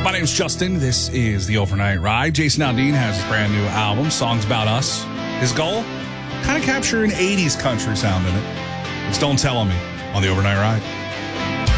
My name's Justin. This is the Overnight Ride. Jason Aldean has his brand new album, Songs About Us. His goal? Kind of capture an 80s country sound in it. It's Don't Tell On Me on the Overnight Ride.